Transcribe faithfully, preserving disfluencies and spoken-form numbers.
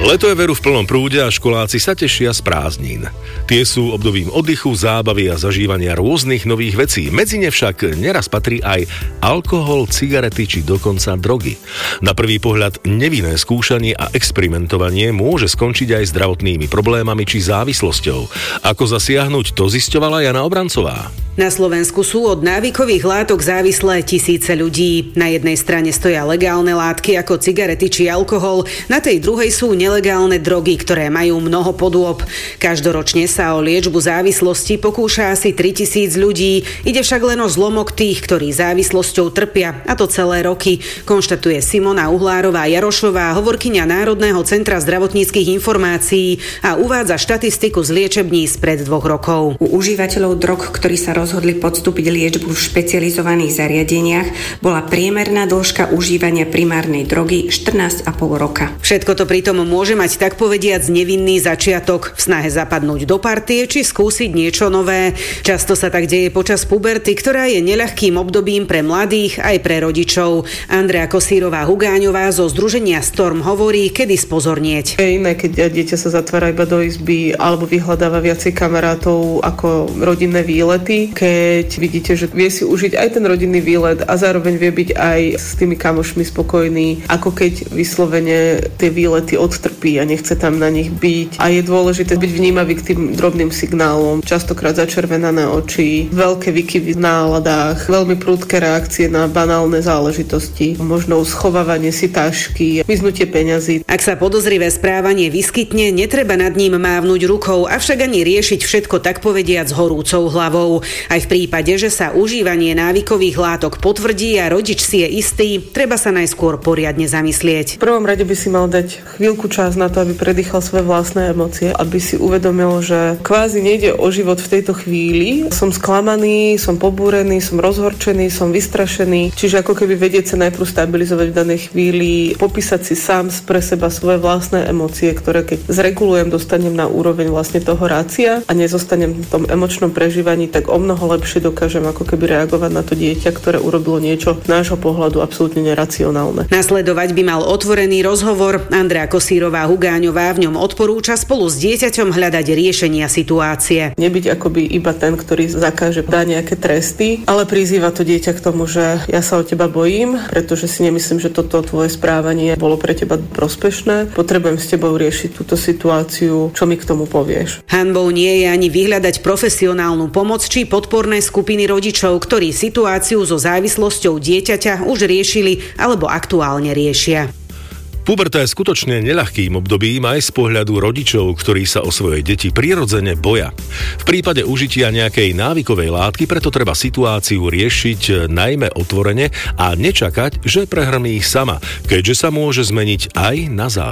Leto je veru v plnom prúde a školáci sa tešia z prázdnin. Tie sú obdobím oddychu, zábavy a zažívania rôznych nových vecí. Medzi ne však neraz patrí aj alkohol, cigarety či dokonca drogy. Na prvý pohľad nevinné skúšanie a experimentovanie môže skončiť aj zdravotnými problémami či závislosťou. Ako zasiahnuť, to zisťovala Jana Obrancová. Na Slovensku sú od návykových látok závislé tisíce ľudí. Na jednej strane stoja legálne látky ako cigarety či alkohol, na tej druhej sú nelegálne drogy, ktoré majú mnoho podôb. Každoročne sa o liečbu závislosti pokúša asi tritisíc ľudí. Ide však len o zlomok tých, ktorí závislosťou trpia, a to celé roky, konštatuje Simona Uhlárová-Jarošová, hovorkyňa Národného centra zdravotníckych informácií, a uvádza štatistiku z liečební spred dvoch rokov. U užívateľov drog, ktorí sa rozhodli podstúpiť liečbu v špecializovaných zariadeniach, bola priemerná dĺžka užívania primárnej drogy štrnásť a pol roka. Všetko to pritom môže mať tak povediac nevinný začiatok, v snahe zapadnúť do partie či skúsiť niečo nové. Často sa tak deje počas puberty, ktorá je neľahkým obdobím pre mladých aj pre rodičov. Andrea Kosírová-Hugáňová zo združenia Storm hovorí, kedy spozornieť. Je iné, keď dieťa sa zatvára iba do izby alebo vyhľadáva viacej kamarátov ako rodinné výlety. Keď vidíte, že vie si užiť aj ten rodinný výlet a zároveň vie byť aj s tými kamošmi spokojný, ako keď vyslovene tie výlety odtrpí a nechce tam na nich byť. A je dôležité byť vnímavý k tým drobným signálom. Častokrát začervenané oči, veľké výkyvy v náladách, veľmi prudké reakcie na banálne záležitosti, možno schovávanie si tašky, vyznutie peňazí. Ak sa podozrivé správanie vyskytne, netreba nad ním mávnuť rukou, avšak ani riešiť všetko tak povediac horúcou hlavou. Aj v prípade, že sa užívanie návykových látok potvrdí a rodič si je istý, treba sa najskôr poriadne zamyslieť. V prvom rade by si mal dať chvíľku čas na to, aby predýchal svoje vlastné emócie, aby si uvedomil, že kvázi nejde o život v tejto chvíli. Som sklamaný, som pobúrený, som rozhorčený, som vystrašený. Čiže ako keby vedieť sa najprv stabilizovať v danej chvíli, popísať si sám pre seba svoje vlastné emócie, ktoré keď zregulujem, dostanem na úroveň vlastne toho rácia a nezostanem v tom emočnom prežívaní, tak o mnoho lepšie dokážem ako keby reagovať na to dieťa, ktoré urobilo niečo z nášho pohľadu absolútne neracionálne. Nasledovať by mal otvorený rozhovor. Andrea Kosírová-Hugáňová v ňom odporúča spolu s dieťaťom hľadať riešenia situácie. Nebyť akoby iba ten, ktorý zakáže, dá nejaké tresty, ale prizýva to dieťa k tomu, že ja sa o teba bojím, pretože si nemyslím, že toto tvoje správanie bolo pre teba prospešné. Potrebujem s tebou riešiť túto situáciu. Čo mi k tomu povieš? Hanbou nie je ani vyhľadať profesionálnu pomoc či podporné skupiny rodičov, ktorí situáciu so závislosťou dieťaťa už riešili alebo aktuálne riešia. Puberta je skutočne neľahkým obdobím aj z pohľadu rodičov, ktorí sa o svoje deti prirodzene boja. V prípade užitia nejakej návykovej látky preto treba situáciu riešiť najmä otvorene a nečakať, že prehrmí ich sama, keďže sa môže zmeniť aj na závislosť.